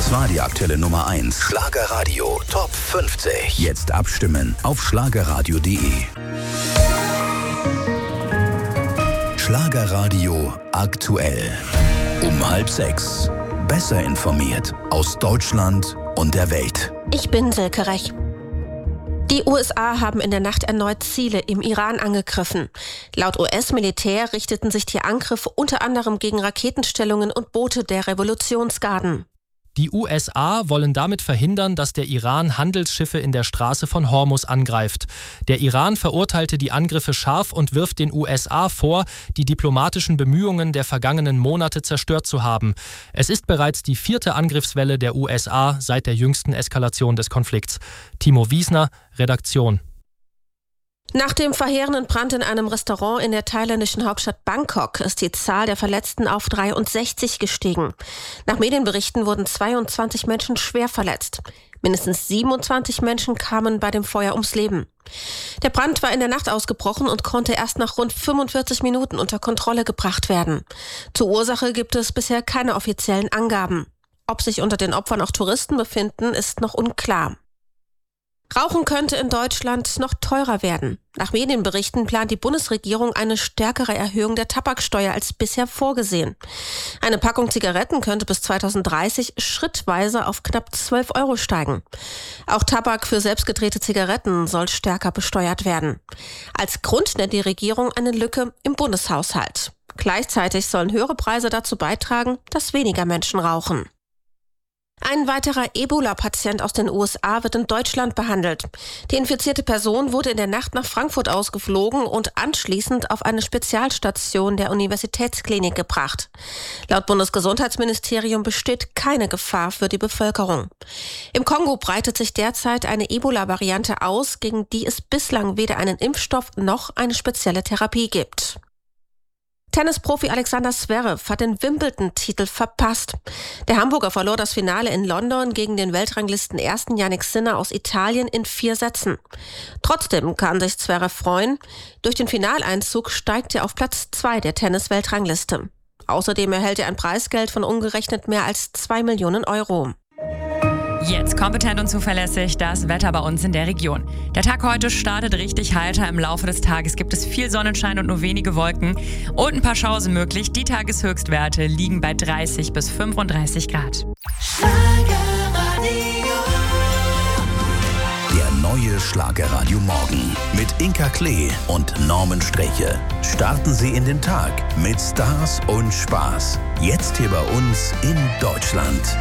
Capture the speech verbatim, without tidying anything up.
Das war die aktuelle Nummer eins. Schlagerradio Top fünfzig. Jetzt abstimmen auf schlagerradio punkt de. Schlagerradio aktuell. Um halb sechs. Besser informiert aus Deutschland und der Welt. Ich bin Silke Rech. Die U S A haben in der Nacht erneut Ziele im Iran angegriffen. Laut U S-Militär richteten sich die Angriffe unter anderem gegen Raketenstellungen und Boote der Revolutionsgarden. Die U S A wollen damit verhindern, dass der Iran Handelsschiffe in der Straße von Hormuz angreift. Der Iran verurteilte die Angriffe scharf und wirft den U S A vor, die diplomatischen Bemühungen der vergangenen Monate zerstört zu haben. Es ist bereits die vierte Angriffswelle der U S A seit der jüngsten Eskalation des Konflikts. Timo Wiesner, Redaktion. Nach dem verheerenden Brand in einem Restaurant in der thailändischen Hauptstadt Bangkok ist die Zahl der Verletzten auf dreiundsechzig gestiegen. Nach Medienberichten wurden zweiundzwanzig Menschen schwer verletzt. Mindestens siebenundzwanzig Menschen kamen bei dem Feuer ums Leben. Der Brand war in der Nacht ausgebrochen und konnte erst nach rund fünfundvierzig Minuten unter Kontrolle gebracht werden. Zur Ursache gibt es bisher keine offiziellen Angaben. Ob sich unter den Opfern auch Touristen befinden, ist noch unklar. Rauchen könnte in Deutschland noch teurer werden. Nach Medienberichten plant die Bundesregierung eine stärkere Erhöhung der Tabaksteuer als bisher vorgesehen. Eine Packung Zigaretten könnte bis zweitausenddreißig schrittweise auf knapp zwölf Euro steigen. Auch Tabak für selbstgedrehte Zigaretten soll stärker besteuert werden. Als Grund nennt die Regierung eine Lücke im Bundeshaushalt. Gleichzeitig sollen höhere Preise dazu beitragen, dass weniger Menschen rauchen. Ein weiterer Ebola-Patient aus den U S A wird in Deutschland behandelt. Die infizierte Person wurde in der Nacht nach Frankfurt ausgeflogen und anschließend auf eine Spezialstation der Universitätsklinik gebracht. Laut Bundesgesundheitsministerium besteht keine Gefahr für die Bevölkerung. Im Kongo breitet sich derzeit eine Ebola-Variante aus, gegen die es bislang weder einen Impfstoff noch eine spezielle Therapie gibt. Tennisprofi Alexander Zverev hat den Wimbledon-Titel verpasst. Der Hamburger verlor das Finale in London gegen den Weltranglisten-Ersten Jannik Sinner aus Italien in vier Sätzen. Trotzdem kann sich Zverev freuen. Durch den Finaleinzug steigt er auf Platz zwei der Tennis-Weltrangliste. Außerdem erhält er ein Preisgeld von umgerechnet mehr als zwei Millionen Euro. Jetzt kompetent und zuverlässig das Wetter bei uns in der Region. Der Tag heute startet richtig heiter. Im Laufe des Tages gibt es viel Sonnenschein und nur wenige Wolken. Und ein paar Schauer sind möglich. Die Tageshöchstwerte liegen bei dreißig bis fünfunddreißig Grad. Der neue Schlagerradio Morgen mit Inka Klee und Norman Streche. Starten Sie in den Tag mit Stars und Spaß. Jetzt hier bei uns in Deutschland.